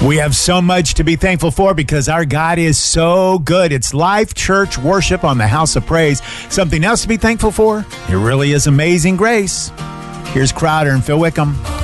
We have so much to be thankful for because our God is so good. It's Life Church worship on the House of Praise. Something else to be thankful for? It really is Amazing Grace. Here's Crowder and Phil Wickham.